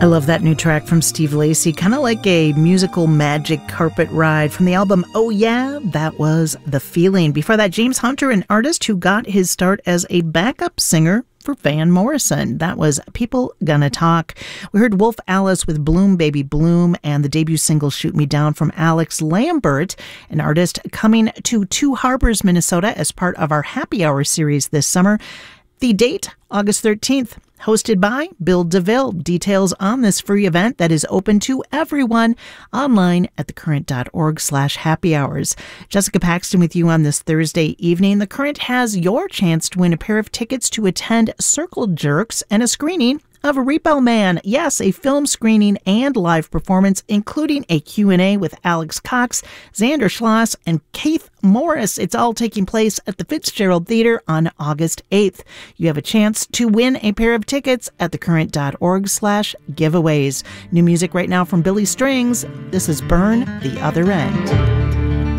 I love that new track from Steve Lacy, kind of like a musical magic carpet ride from the album Oh Yeah, that was The Feeling. Before that, James Hunter, an artist who got his start as a backup singer for Van Morrison. That was People Gonna Talk. We heard Wolf Alice with Bloom Baby Bloom and the debut single Shoot Me Down from Alex Lambert, an artist coming to Two Harbors, Minnesota as part of our Happy Hour series this summer. The date, August 13th. Hosted by Bill DeVille. Details on this free event that is open to everyone online at thecurrent.org/happy hours. Jessica Paxton with you on this Thursday evening. The Current has your chance to win a pair of tickets to attend Circle Jerks and a screening of Repo Man. Yes, a film screening and live performance, including a Q&A with Alex Cox, Xander Schloss, and Keith Morris. It's all taking place at the Fitzgerald Theater on August 8th. You have a chance to win a pair of tickets at thecurrent.org/giveaways. New music right now from Billy Strings. This is Burn the Other End.